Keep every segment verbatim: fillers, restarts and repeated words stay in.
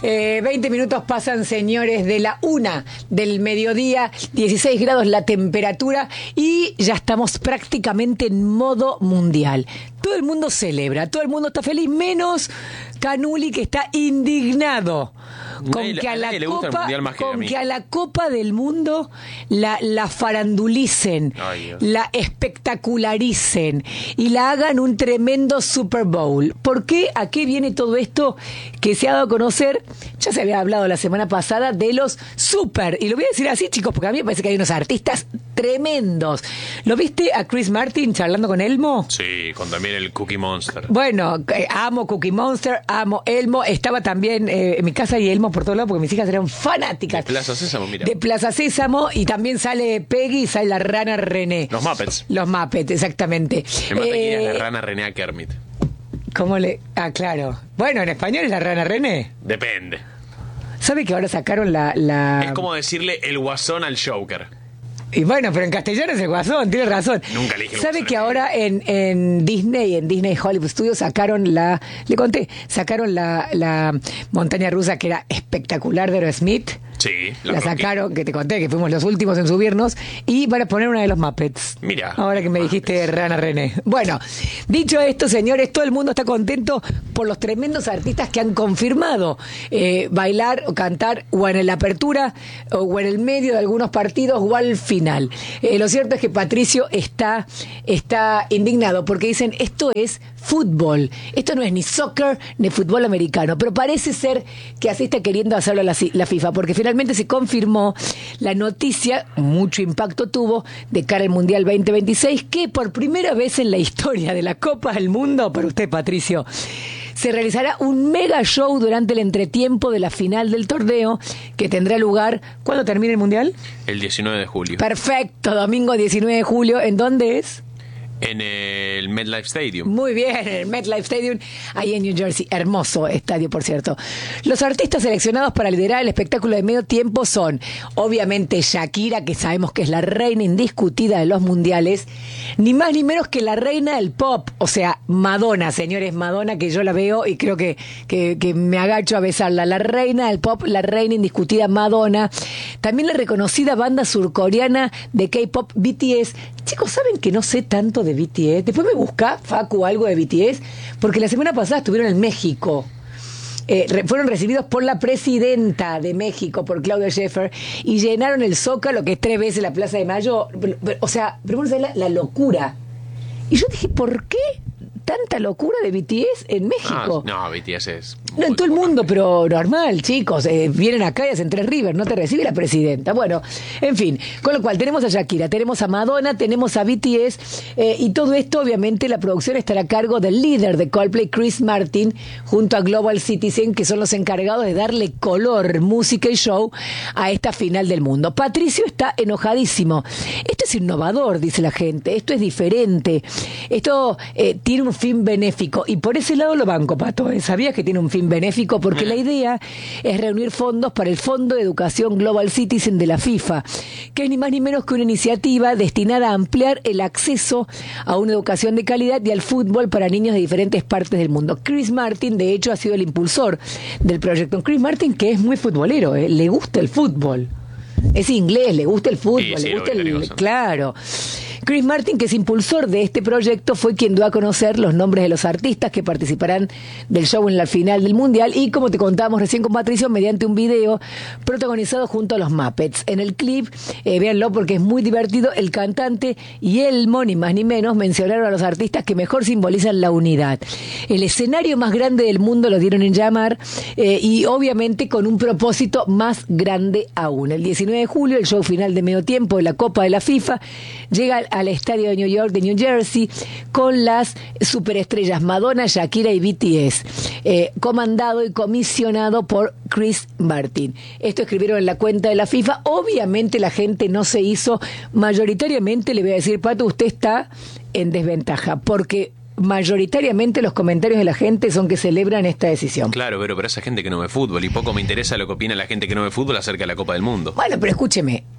Eh, veinte minutos pasan, señores, de la una del mediodía, dieciséis grados la temperatura y ya estamos prácticamente en modo mundial. Todo el mundo celebra, todo el mundo está feliz, menos Canuli, que está indignado con nadie, que a, a la Copa, que con a que a la Copa del Mundo la, la farandulicen, Ay, la espectacularicen y la hagan un tremendo Super Bowl. ¿Por qué? ¿A qué viene todo esto que se ha dado a conocer? Ya se había hablado la semana pasada de los super, y lo voy a decir así, chicos, porque a mí me parece que hay unos artistas tremendos. ¿Lo viste a Chris Martin charlando con Elmo? Sí, con también el Cookie Monster. Bueno, eh, amo Cookie Monster, amo Elmo. Estaba también eh, en mi casa y Elmo por todos lados porque mis hijas eran fanáticas. De Plaza Sésamo, mira. De Plaza Sésamo, y también sale Peggy y sale la rana René. Los Muppets. Los Muppets, exactamente. Me mata eh, quién es la rana René a Kermit. ¿Cómo le...? Ah, claro. Bueno, en español es la rana René. Depende. ¿Sabe que ahora sacaron la, la... Es como decirle el guasón al Joker. Y bueno, pero en castellano es el guasón, tiene razón. Nunca le dije el ¿Sabe guasón que ahora en, en Disney, en Disney Hollywood Studios sacaron la... Le conté, sacaron la, la montaña rusa que era espectacular de Aerosmith? Sí, la, la sacaron, que te conté, que fuimos los últimos en subirnos, y van a poner una de los Muppets. Mira. Ahora que me dijiste Rana René. Bueno, dicho esto, señores, todo el mundo está contento por los tremendos artistas que han confirmado eh, bailar o cantar o en la apertura o en el medio de algunos partidos o al final. Eh, lo cierto es que Patricio está, está indignado porque dicen, esto es fútbol, esto no es ni soccer ni fútbol americano, pero parece ser que así está queriendo hacerlo la, la FIFA, porque finalmente se confirmó la noticia, mucho impacto tuvo, de cara al Mundial veinte veintiséis, que por primera vez en la historia de la Copa del Mundo, para usted, Patricio, se realizará un mega show durante el entretiempo de la final del torneo, que tendrá lugar, ¿cuándo termina el Mundial? El diecinueve de julio. Perfecto, domingo diecinueve de julio, ¿en dónde es? En el MetLife Stadium. Muy bien, en el MetLife Stadium, ahí en New Jersey. Hermoso estadio, por cierto. Los artistas seleccionados para liderar el espectáculo de medio tiempo son, obviamente, Shakira, que sabemos que es la reina indiscutida de los mundiales, ni más ni menos que la reina del pop, o sea, Madonna, señores, Madonna, que yo la veo y creo que, que, que me agacho a besarla. La reina del pop, la reina indiscutida Madonna. También la reconocida banda surcoreana de K-pop B T S. Chicos, ¿saben que no sé tanto de B T S? Después me busca, Facu, algo de B T S, porque la semana pasada estuvieron en México. Eh, re, fueron recibidos por la presidenta de México, por Claudia Schiffer, y llenaron el Zócalo, que es tres veces la Plaza de Mayo. Pero, pero, o sea, primero la, la locura. Y yo dije, ¿por qué tanta locura de B T S en México? No, no B T S es... No, en todo el mundo, pero normal, chicos. Eh, vienen acá y hacen tres River, no te recibe la presidenta. Bueno, en fin. Con lo cual, tenemos a Shakira, tenemos a Madonna, tenemos a B T S, eh, y todo esto, obviamente, la producción estará a cargo del líder de Coldplay, Chris Martin, junto a Global Citizen, que son los encargados de darle color, música y show a esta final del mundo. Patricio está enojadísimo. Esto es innovador, dice la gente. Esto es diferente. Esto eh, tiene un fin benéfico. Y por ese lado lo banco, Pato. ¿eh? ¿Sabías que tiene un fin benéfico? Porque la idea es reunir fondos para el Fondo de Educación Global Citizen de la FIFA, que es ni más ni menos que una iniciativa destinada a ampliar el acceso a una educación de calidad y al fútbol para niños de diferentes partes del mundo. Chris Martin, de hecho, ha sido el impulsor del proyecto. Chris Martin, que es muy futbolero, ¿eh? Le gusta el fútbol. Es inglés, le gusta el fútbol, sí, sí, le gusta el... Claro. Chris Martin, que es impulsor de este proyecto, fue quien dio a conocer los nombres de los artistas que participarán del show en la final del Mundial y, como te contábamos recién con Patricio, mediante un video protagonizado junto a los Muppets. En el clip, eh, véanlo porque es muy divertido, el cantante y Elmo, ni más ni menos, mencionaron a los artistas que mejor simbolizan la unidad. El escenario más grande del mundo lo dieron en llamar eh, y obviamente con un propósito más grande aún. El diecinueve de julio, el show final de medio tiempo de la Copa de la FIFA llega al al estadio de New York, de New Jersey, con las superestrellas Madonna, Shakira y B T S, eh, comandado y comisionado por Chris Martin. Esto escribieron en la cuenta de la FIFA. Obviamente la gente no se hizo, mayoritariamente, le voy a decir, Pato, usted está en desventaja, porque mayoritariamente los comentarios de la gente son que celebran esta decisión. Claro, pero para esa gente que no ve fútbol, y poco me interesa lo que opina la gente que no ve fútbol acerca de la Copa del Mundo. Bueno, pero escúcheme,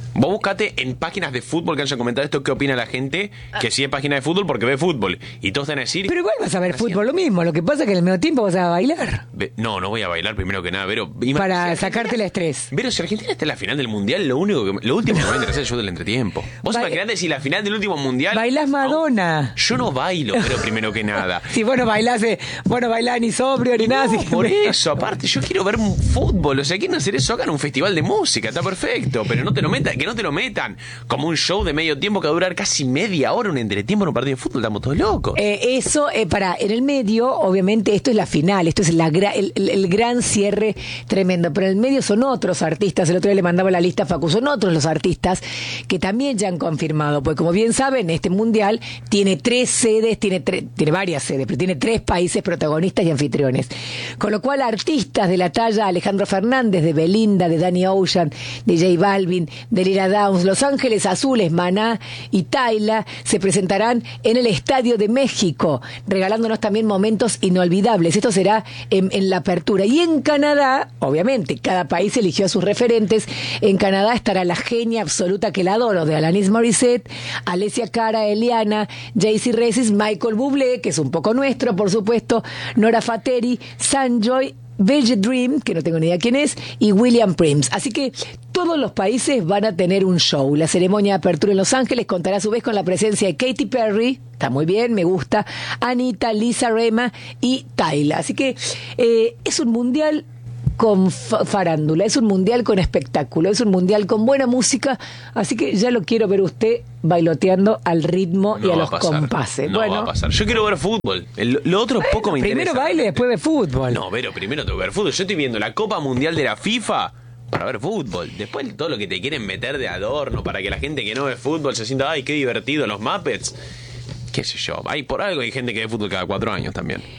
Vos buscate en páginas de fútbol que hayan comentado esto, qué opina la gente que sigue páginas de fútbol porque ve fútbol. Y todos van a decir... Pero igual vas a ver fútbol lo mismo, lo que pasa es que en el medio tiempo vas a bailar. Ve- No, no voy a bailar primero que nada, pero... Para sacarte el estrés. Pero si Argentina está en la final del mundial, lo único que, lo último que me va a interesar es el show del entretiempo. Vos Ba- imaginate si la final del último mundial... Bailás Madonna. Yo no bailo, pero primero que nada. Si vos no bailás, eh, vos no bailás ni sobrio ni nada. No, así que- por eso, aparte, yo quiero ver un fútbol. O sea, quieren hacer eso, hagan un festival de música, está perfecto. Pero no te lo metan, que no te lo metan como un show de medio tiempo que va a durar casi media hora, un entretiempo en un partido de fútbol, estamos todos locos. Eh, eso, eh, para, en el medio, obviamente, esto es la final, esto es la gra- el, el- el gran cierre tremendo, pero en el medio son otros artistas, el otro día le mandaba la lista a Facu, son otros los artistas que también ya han confirmado, pues como bien saben, este mundial tiene tres sedes, tiene, tre- tiene varias sedes, pero tiene tres países protagonistas y anfitriones, con lo cual artistas de la talla Alejandro Fernández, de Belinda, de Danny Ocean, de J Balvin, de Lila Downs, Los Ángeles Azules, Maná y Tayla se presentarán en el Estadio de México, regalándonos también momentos inolvidables. Esto será en, en la apertura. Y en Canadá, obviamente, cada país eligió a sus referentes. En Canadá estará la genia absoluta que la adoro, de Alanis Morissette, Alessia Cara, Eliana, Jay-Z Rezis, Michael Bublé, que es un poco nuestro, por supuesto, Nora Fateri, Sanjoy, Velvet Dream, que no tengo ni idea quién es, y William Prims. Así que todos los países van a tener un show. La ceremonia de apertura en Los Ángeles contará a su vez con la presencia de Katy Perry, está muy bien, me gusta, Anita, Lisa Rema y Tyla. Así que eh, es un mundial con fa- farándula, es un mundial con espectáculo, es un mundial con buena música, así que ya lo quiero ver usted bailoteando al ritmo y No a va los pasar, compases. No bueno, va a pasar. Yo quiero ver fútbol. El- lo otro poco me interesa. primero baile, después de fútbol. No, pero primero tengo que ver fútbol. Yo estoy viendo la Copa Mundial de la FIFA para ver fútbol. Después todo lo que te quieren meter de adorno para que la gente que no ve fútbol se sienta, ay, qué divertido los Muppets. Qué sé yo. Hay por algo hay gente que ve fútbol cada cuatro años también.